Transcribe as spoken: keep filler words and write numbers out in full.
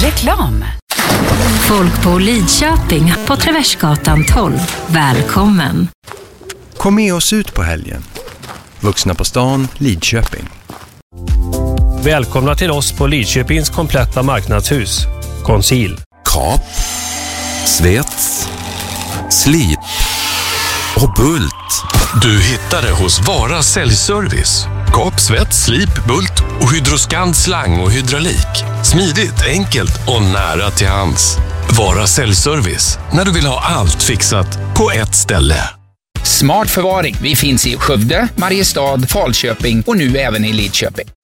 Reklam. Folk på Lidköping på Traversgatan tolv. Välkommen. Kom med oss ut på helgen. Vuxna på stan, Lidköping. Välkomna till oss på Lidköpings kompletta marknadshus. Conceal. Kap, svets, slip och bult. Du hittar det hos Vara säljservice. Kap, svets, slip, bult och Hydroscan slang och hydraulik. Smidigt, enkelt och nära till hands. Vara säljservice. När du vill ha allt fixat på ett ställe. Smart förvaring. Vi finns i Skövde, Mariestad, Falköping och nu även i Lidköping.